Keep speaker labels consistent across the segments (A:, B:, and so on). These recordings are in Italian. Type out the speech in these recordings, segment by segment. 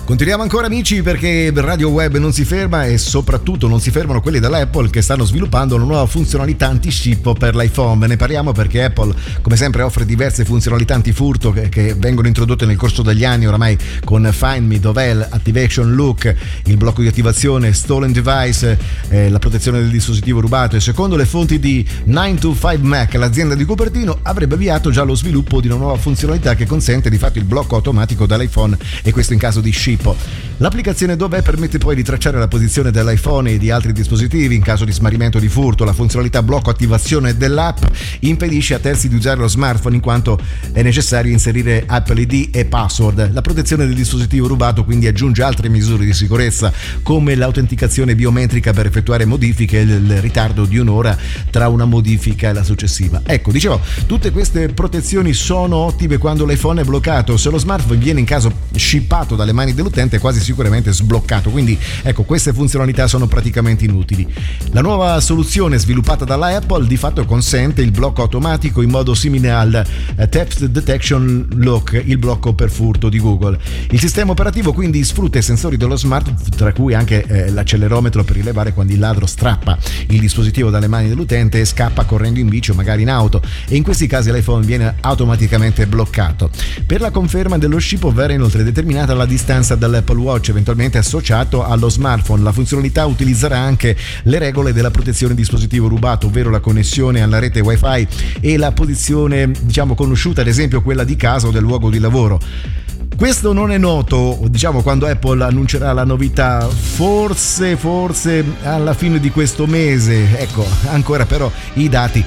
A: Continuiamo ancora amici, perché Radio Web non si ferma e soprattutto non si fermano quelli dell'Apple che stanno sviluppando una nuova funzionalità anti-scippo per l'iPhone. Ne parliamo perché Apple come sempre offre diverse funzionalità antifurto che vengono introdotte nel corso degli anni oramai, con Find Me, Doorbell, Activation Look, il blocco di attivazione, Stolen Device, la protezione del dispositivo rubato. E secondo le fonti di 9to5Mac, l'azienda di Cupertino avrebbe avviato già lo sviluppo di una nuova funzionalità che consente di fatto il blocco automatico dall'iPhone, e questo in caso di scippo. L'applicazione Doorbell permette poi di tracciare la posizione dell'iPhone e di altri dispositivi in caso di smarrimento o di furto. La funzionalità blocco attivazione dell'app impedisce a terzi di usare lo smartphone in quanto è necessario inserire Apple ID e password. La protezione del dispositivo rubato quindi aggiunge altre misure di sicurezza come l'autenticazione biometrica per effettuare modifiche e il ritardo di un'ora tra una modifica e la successiva. Ecco, dicevo, tutte queste protezioni sono ottime quando l'iPhone è bloccato. Se lo smartphone viene in caso scippato dalle mani dell'utente è quasi sicuramente sbloccato, quindi ecco, queste funzionalità sono praticamente inutili. La nuova soluzione sviluppata dalla Apple di fatto consente il blocco automatico in modo simile al Theft Detection Lock, il blocco per furto di Google. Il sistema operativo quindi sfrutta i sensori dello smartphone, tra cui anche l'accelerometro, per rilevare quando il ladro strappa il dispositivo dalle mani dell'utente e scappa correndo in bici o magari in auto, e in questi casi l'iPhone viene automaticamente bloccato. Per la conferma dello scippo verrà inoltre determinata la distanza dall'Apple Watch eventualmente associato allo smartphone. La funzionalità utilizzerà anche le regole della protezione dispositivo rubato, ovvero la connessione alla rete Wi-Fi e la posizione conosciuta, ad esempio quella di casa o del luogo di lavoro. Questo non è noto, quando Apple annuncerà la novità, forse alla fine di questo mese. Ecco, ancora però i dati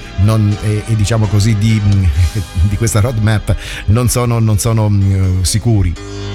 A: di questa roadmap non sono sicuri.